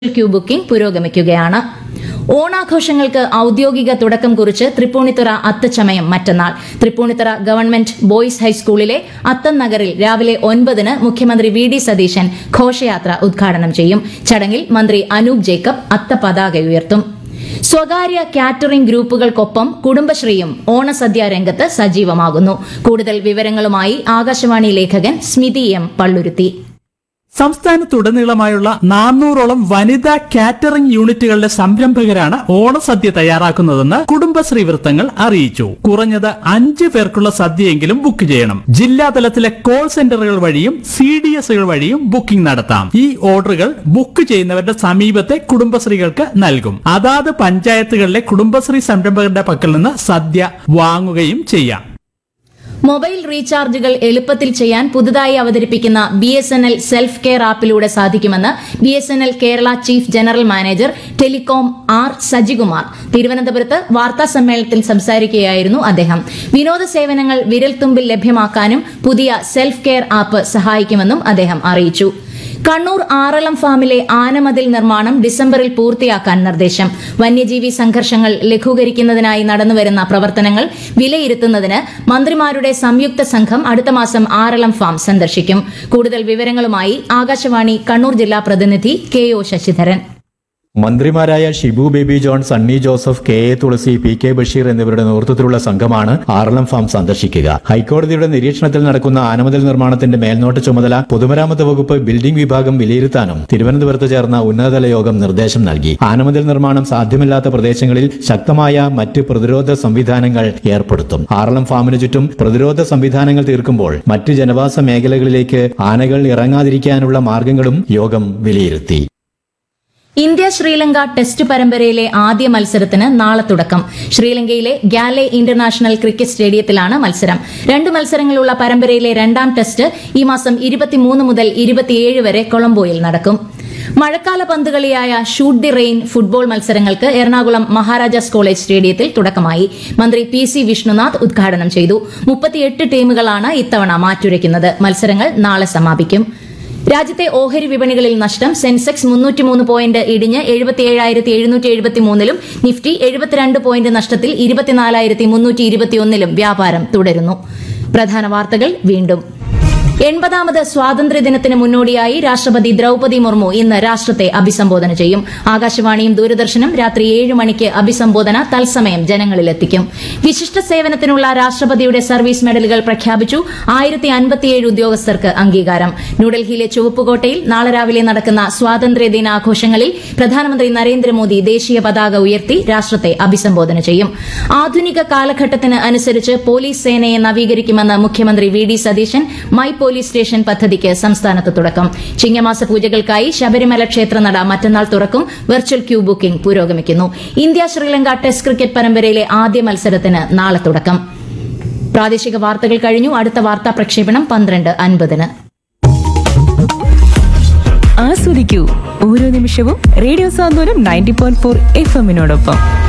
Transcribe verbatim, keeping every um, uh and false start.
Q booking പുരോഗമിക്കുകയാണ്. ഓണാഘോഷങ്ങൾക്ക് ഔദ്യോഗിക തുടക്കം കുറിച്ച് തൃപ്പൂണിത്തുറ അത്തച്ചമയം മറ്റന്നാൾ. തൃപ്പൂണിത്തുറ ഗവൺമെന്റ് ബോയ്സ് ഹൈസ്കൂളിലെ അത്തം നഗറിൽ രാവിലെ ഒൻപതിന് മുഖ്യമന്ത്രി വി ഡി സതീശൻ ഘോഷയാത്ര ഉദ്ഘാടനം ചെയ്യും. ചടങ്ങിൽ മന്ത്രി അനൂപ് ജേക്കബ് അത്തപതാക ഉയർത്തും. സ്വകാര്യ കാറ്ററിംഗ് ഗ്രൂപ്പുകൾക്കൊപ്പം കുടുംബശ്രീയും ഓണസദ്യ രംഗത്ത് സജീവമാകുന്നു. കൂടുതൽ വിവരങ്ങളുമായി ആകാശവാണി ലേഖകൻ സ്മിതി എം പള്ളുരുത്തി. സംസ്ഥാനത്തുടനീളമായുള്ള നാനൂറോളം വനിതാ കാറ്ററിംഗ് യൂണിറ്റുകളുടെ സംരംഭകരാണ് ഓണസദ്യ തയ്യാറാക്കുന്നതെന്ന് കുടുംബശ്രീ വൃത്തങ്ങൾ അറിയിച്ചു. കുറഞ്ഞത് അഞ്ച് പേർക്കുള്ള സദ്യയെങ്കിലും ബുക്ക് ചെയ്യണം. ജില്ലാതലത്തിലെ കോൾ സെന്ററുകൾ വഴിയും സി ഡി എസുകൾ വഴിയും ബുക്കിംഗ് നടത്താം. ഈ ഓർഡറുകൾ ബുക്ക് ചെയ്യുന്നവരുടെ സമീപത്തെ കുടുംബശ്രീകൾക്ക് നൽകും. അതാത് പഞ്ചായത്തുകളിലെ കുടുംബശ്രീ സംരംഭകരുടെ പക്കൽ നിന്ന് സദ്യ വാങ്ങുകയും ചെയ്യാം. മൊബൈൽ റീചാർജുകൾ എളുപ്പത്തിൽ ചെയ്യാൻ പുതുതായി അവതരിപ്പിക്കുന്ന B S N L self care ആപ്പിലൂടെ സാധിക്കുമെന്ന് B S N L Kerala chief general manager telecom R Sajikumar തിരുവനന്തപുരത്ത് വാർത്താ സമ്മേളനത്തിൽ സംസാരിക്കുകയായിരുന്നു അദ്ദേഹം. വിനോദ സേവനങ്ങൾ വിരൽത്തുമ്പിൽ ലഭ്യമാക്കാനും പുതിയ സെൽഫ് കെയർ ആപ്പ് സഹായിക്കുമെന്നും അദ്ദേഹം അറിയിച്ചു. കണ്ണൂർ ആറളം ഫാമിലെ ആനമതിൽ നിർമ്മാണം ഡിസംബറിൽ പൂർത്തിയാക്കാൻ നിർദ്ദേശം. വന്യജീവി സംഘർഷങ്ങൾ ലഘൂകരിക്കുന്നതിനായി നടന്നുവരുന്ന പ്രവർത്തനങ്ങൾ വിലയിരുത്തുന്നതിന് മന്ത്രിമാരുടെ സംയുക്ത സംഘം അടുത്ത മാസം ആറളം ഫാം സന്ദർശിക്കും. കൂടുതൽ വിവരങ്ങളുമായി ആകാശവാണി കണ്ണൂർ ജില്ലാ പ്രതിനിധി കെ ഒ ശശിധരൻ. മന്ത്രിമാരായ Shibu baby John, Sunny Joseph, K A Thulasi, P K Basheer എന്നിവരുടെ നേതൃത്വത്തിലുള്ള സംഘമാണ് ആറളം ഫാം സന്ദർശിക്കുക. ഹൈക്കോടതിയുടെ നിരീക്ഷണത്തിൽ നടക്കുന്ന ആനമതിൽ നിർമ്മാണത്തിന്റെ മേൽനോട്ട ചുമതല പൊതുമരാമത്ത് വകുപ്പ് ബിൽഡിംഗ് വിഭാഗം വിലയിരുത്താനും തിരുവനന്തപുരത്ത് ചേർന്ന ഉന്നതതല യോഗം നിർദ്ദേശം നൽകി. ആനമതിൽ നിർമ്മാണം സാധ്യമല്ലാത്ത പ്രദേശങ്ങളിൽ ശക്തമായ മറ്റ് പ്രതിരോധ സംവിധാനങ്ങൾ ഏർപ്പെടുത്തും. ആറളം ഫാമിന് ചുറ്റും പ്രതിരോധ സംവിധാനങ്ങൾ തീർക്കുമ്പോൾ മറ്റ് ജനവാസ മേഖലകളിലേക്ക് ആനകൾ ഇറങ്ങാതിരിക്കാനുള്ള മാർഗങ്ങളും യോഗം വിലയിരുത്തി. ഇന്ത്യ ശ്രീലങ്ക ടെസ്റ്റ് പരമ്പരയിലെ ആദ്യ മത്സരത്തിന് നാളെ തുടക്കം. ശ്രീലങ്കയിലെ ഗാലെ ഇന്റർനാഷണൽ ക്രിക്കറ്റ് സ്റ്റേഡിയത്തിലാണ് മത്സരം. രണ്ട് മത്സരങ്ങളുള്ള പരമ്പരയിലെ രണ്ടാം ടെസ്റ്റ് ഈ മാസം ഇരുപത്തിമൂന്ന് മുതൽ ഇരുപത്തിയേഴ് വരെ കൊളംബോയിൽ നടക്കും. മഴക്കാല പന്തുകളിയായ ഷൂട്ട് ദി റെയിൻ ഫുട്ബോൾ മത്സരങ്ങൾക്ക് എറണാകുളം മഹാരാജാസ് കോളേജ് സ്റ്റേഡിയത്തിൽ തുടക്കമായി. മന്ത്രി പി സി വിഷ്ണുനാഥ് ഉദ്ഘാടനം ചെയ്തു. മുപ്പത്തിയെട്ട് ടീമുകളാണ് ഇത്തവണ മാറ്റുരയ്ക്കുന്നത്. മത്സരങ്ങൾ നാളെ സമാപിക്കും. രാജ്യത്തെ ഓഹരി വിപണികളിൽ നഷ്ടം. സെൻസെക്സ് മുന്നൂറ്റിമൂന്ന് പോയിന്റ് ഇടിഞ്ഞ് എഴുപത്തിയേഴായിരത്തി എഴുന്നൂറ്റി എഴുപത്തിമൂന്നിലും നിഫ്റ്റി എഴുപത്തിരണ്ട് പോയിന്റ് നഷ്ടത്തിൽ ഇരുപത്തിനാലായിരത്തി മുന്നൂറ്റി ഇരുപത്തിയൊന്നിലും വ്യാപാരം തുടരുന്നു. പ്രധാന വാർത്തകൾ വീണ്ടും. എൺപതാമത് സ്വാതന്ത്ര്യദിനത്തിന് മുന്നോടിയായി രാഷ്ട്രപതി ദ്രൌപദി മുർമു ഇന്ന് രാഷ്ട്രത്തെ അഭിസംബോധന ചെയ്യും. ആകാശവാണിയും ദൂരദർശനും രാത്രി ഏഴ് മണിക്ക് അഭിസംബോധന തത്സമയം ജനങ്ങളിലെത്തിക്കും. വിശിഷ്ട സേവനത്തിനുള്ള രാഷ്ട്രപതിയുടെ സർവീസ് മെഡലുകൾ പ്രഖ്യാപിച്ചു. ആയിരത്തി അൻപത്തിയേഴ് ഉദ്യോഗസ്ഥർക്ക് അംഗീകാരം. ന്യൂഡൽഹിയിലെ ചുവപ്പുകോട്ടയിൽ നാളെ രാവിലെ നടക്കുന്ന സ്വാതന്ത്ര്യദിനാഘോഷങ്ങളിൽ പ്രധാനമന്ത്രി നരേന്ദ്രമോദി ദേശീയ പതാക ഉയർത്തി രാഷ്ട്രത്തെ അഭിസംബോധന ചെയ്യും. ആധുനിക കാലഘട്ടത്തിന് അനുസരിച്ച് പോലീസ് സേനയെ നവീകരിക്കുമെന്ന് മുഖ്യമന്ത്രി V D Satheesan. My police station പദ്ധതിക്ക് സംസ്ഥാനത്ത് തുടക്കം. ചിങ്ങമാസ പൂജകൾക്കായി ശബരിമല ക്ഷേത്രനട മറ്റന്നാൾ തുറക്കും. വെർച്വൽ ക്യൂ ബുക്കിംഗ് പുരോഗമിക്കുന്നു. ഇന്ത്യ ശ്രീലങ്ക ടെസ്റ്റ് ക്രിക്കറ്റ് പരമ്പരയിലെ ആദ്യ മത്സരത്തിന് നാളെ തുടക്കം. പ്രാദേശിക വാർത്തകൾ കഴിഞ്ഞു. അടുത്ത വാർത്താ പ്രക്ഷേപണം പന്ത്രണ്ട് അൻപതിന്. ആസ്വദിക്കൂ ഓരോ നിമിഷവും റേഡിയോ സാന്ത്വനം നയൻറ്റി പോയിന്റ് ഫോർ എഫ് എമ്മിനോടൊപ്പം.